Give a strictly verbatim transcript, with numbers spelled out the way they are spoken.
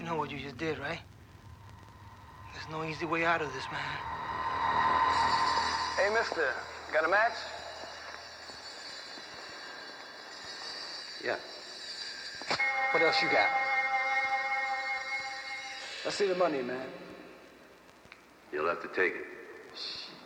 You know what you just did, right? There's no easy way out of this, man. Hey, mister, got a match? Yeah. What else you got? Let's see the money, man. You'll have to take it.